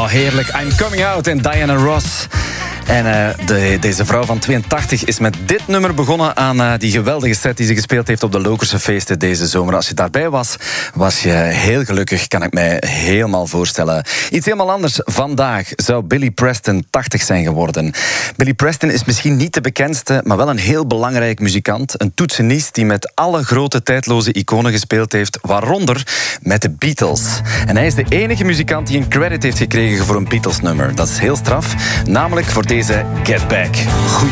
heerlijk. I'm Coming Out en Diana Ross. En deze vrouw van 82 is met dit nummer begonnen aan die geweldige set die ze gespeeld heeft op de Lokerse feesten deze zomer. Als je daarbij was, was je heel gelukkig, kan ik mij helemaal voorstellen. Iets helemaal anders. Vandaag zou Billy Preston 80 zijn geworden. Billy Preston is misschien niet de bekendste, maar wel een heel belangrijk muzikant. Een toetsenist die met alle grote tijdloze iconen gespeeld heeft, waaronder met de Beatles. En hij is de enige muzikant die een credit heeft gekregen voor een Beatles-nummer. Dat is heel straf, namelijk voor deze Get Back.